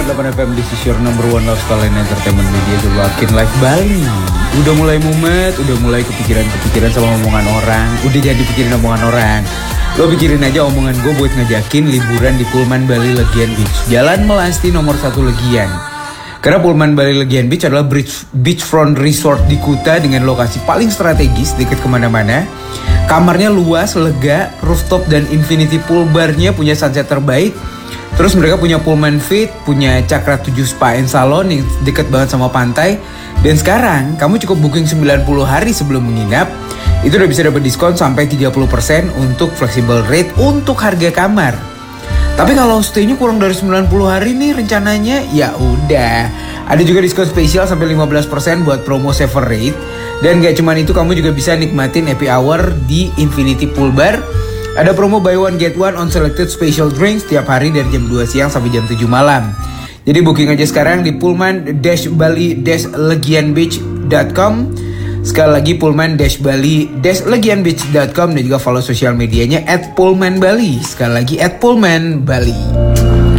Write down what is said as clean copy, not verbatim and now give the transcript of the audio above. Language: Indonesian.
101.8 FM, this is your number one lifestyle and entertainment media, The Wakin Live Bali. Udah mulai mumet, udah mulai kepikiran sama omongan orang. Udah jangan dipikirin omongan orang. Lo pikirin aja omongan gue buat ngajakin liburan di Pullman Bali Legian Beach, Jalan Melasti nomor 1 Legian. Karena Pullman Bali Legian Beach adalah beachfront resort di Kuta dengan lokasi paling strategis dekat kemana-mana. Kamarnya luas, lega, rooftop dan infinity pool barnya punya sunset terbaik. Terus mereka punya Pullman Fit, punya Cakra 7 Spa and Salon yang deket banget sama pantai. Dan sekarang kamu cukup booking 90 hari sebelum menginap, itu udah bisa dapat diskon sampai 30% untuk flexible rate untuk harga kamar. Tapi kalau stay-nya kurang dari 90 hari nih rencananya, ya udah. Ada juga diskon spesial sampai 15% buat promo saver rate. Dan gak cuman itu, kamu juga bisa nikmatin happy hour di Infinity Pool Bar. Ada promo buy one get one on selected special drinks tiap hari dari jam 2 siang sampai jam 7 malam. Jadi booking aja sekarang di pullman-bali-legianbeach.com. Sekali lagi pullman-bali-legianbeach.com, dan juga follow sosial medianya @pullmanbali. Sekali lagi @pullmanbali.